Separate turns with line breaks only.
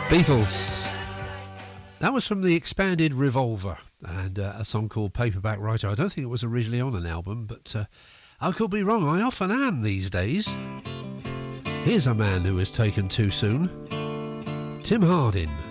Beatles. That was from the expanded Revolver and a song called Paperback Writer. I don't think it was originally on an album, but I could be wrong. I often am these days. Here's a man who was taken too soon. Tim Hardin.